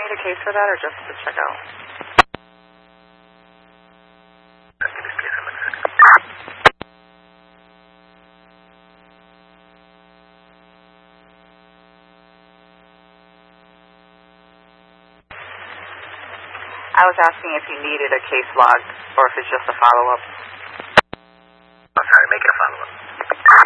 need a case for that or just to check out? I was asking if you needed a case log or if it's just a follow-up. I'm sorry, make it a follow-up.